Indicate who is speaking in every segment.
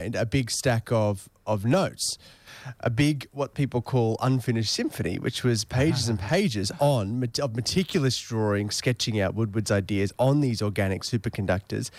Speaker 1: find a big stack of notes, a big, what people call unfinished symphony, which was pages and pages of meticulous drawing, sketching out Woodward's ideas on these organic superconductors.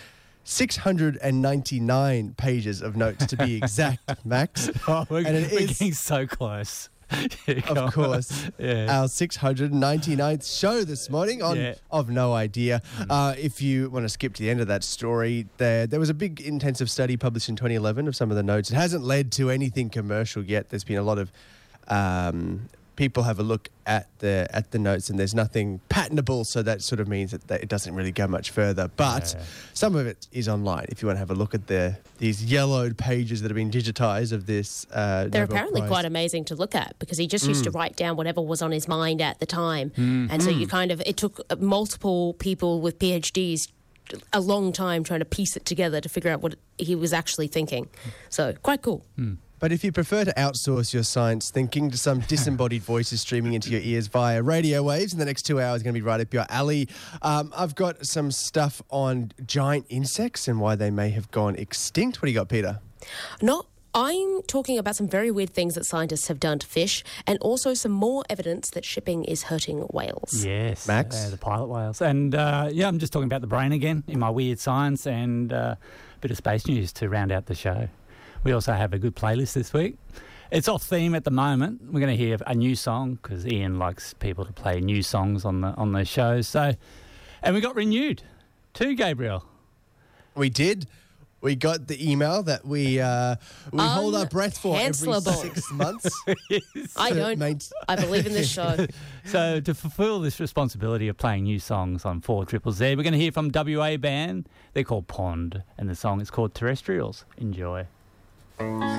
Speaker 1: 699 pages of notes to be exact, Max.
Speaker 2: We're getting so close.
Speaker 1: Of course, our 699th show this morning on Of No Idea. If you want to skip to the end of that story, there was a big intensive study published in 2011 of some of the notes. It hasn't led to anything commercial yet. There's been a lot of people have a look at the notes, and there's nothing patentable, so that sort of means that it doesn't really go much further. But some of it is online. If you want to have a look at these yellowed pages that have been digitized of this,
Speaker 3: they're apparently quite amazing to look at, because he just used to write down whatever was on his mind at the time, and so it took multiple people with PhDs a long time trying to piece it together to figure out what he was actually thinking. So quite cool.
Speaker 1: But if you prefer to outsource your science thinking to some disembodied voices streaming into your ears via radio waves, in the next 2 hours going to be right up your alley. I've got some stuff on giant insects and why they may have gone extinct. What do you got, Peter?
Speaker 3: I'm talking about some very weird things that scientists have done to fish, and also some more evidence that shipping is hurting whales.
Speaker 2: Yes.
Speaker 1: Max?
Speaker 2: The pilot whales. And, I'm just talking about the brain again in my weird science, and a bit of space news to round out the show. We also have a good playlist this week. It's off theme at the moment. We're going to hear a new song, because Ian likes people to play new songs on the shows. So, and we got renewed too, Gabriel.
Speaker 1: We did. We got the email that we hold our breath for every 6 months.
Speaker 3: I don't. I believe in this show.
Speaker 2: So to fulfil this responsibility of playing new songs on 4ZZZ, we're going to hear from WA band. They're called Pond, and the song is called Terrestrials. Enjoy.